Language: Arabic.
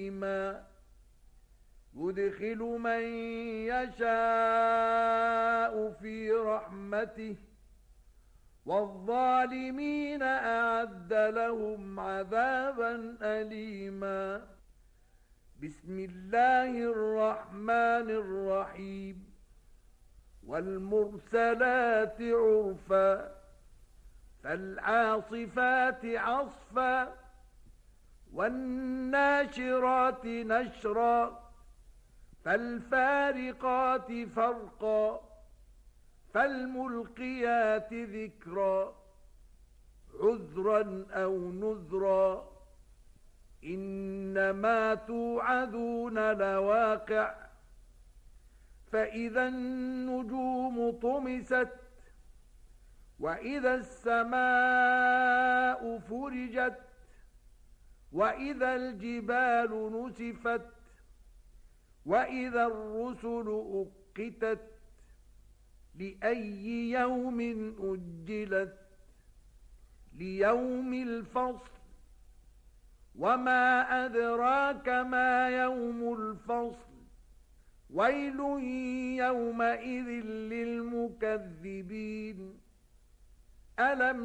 يدخل من يشاء في رحمته والظالمين أعد لهم عذابا أليما. بسم الله الرحمن الرحيم. والمرسلات عرفا فالعاصفات عصفا والناشرات نشرا فالفارقات فرقا فالملقيات ذكرا عذرا أو نذرا إنما توعدون لواقع. فإذا النجوم طمست وإذا السماء فرجت وإذا الجبال نسفت وإذا الرسل أقتت لأي يوم أجلت ليوم الفصل وما أدراك ما يوم الفصل ويل يومئذ للمكذبين. ألم